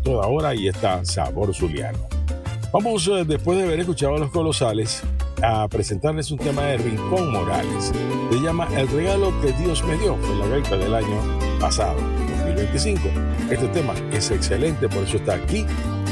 toda hora y está Sabor Zuliano. Vamos, después de haber escuchado a Los Colosales, a presentarles un tema de Rincón Morales. Se llama El regalo que Dios me dio. Fue la gaita del año pasado, 2025. Este tema es excelente, por eso está aquí